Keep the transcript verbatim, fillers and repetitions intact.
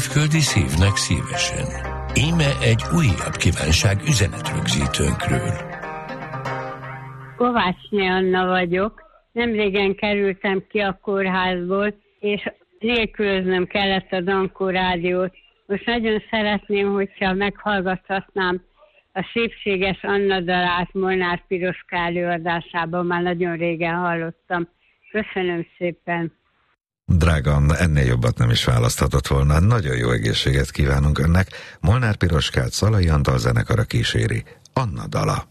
Földi szívnek szívesen. Íme egy újabb kívánság üzenetrögzítőnkről. Kovácsné Anna vagyok. Nemrégen kerültem ki a kórházból, és nélkülöznöm kellett a Dankó rádiót. Most nagyon szeretném, hogyha meghallgathatnám a szépséges Anna dalát Molnár Piroska előadásában, már nagyon régen hallottam. Köszönöm szépen. Drága Anna, ennél jobbat nem is választhatott volna. Nagyon jó egészséget kívánunk önnek. Molnár Piroskát Szalai Antal zenekara kíséri. Anna dala.